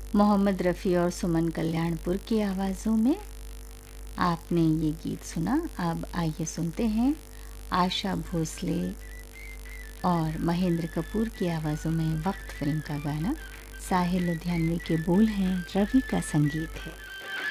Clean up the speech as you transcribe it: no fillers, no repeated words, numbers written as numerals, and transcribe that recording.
मोहम्मद रफ़ी और सुमन कल्याणपुर की आवाज़ों में आपने ये गीत सुना। अब आइए सुनते हैं आशा भोसले और महेंद्र कपूर की आवाज़ों में वक्त फ़िल्म का गाना। साहिल लुधियानवी के बोल हैं, रवि का संगीत है।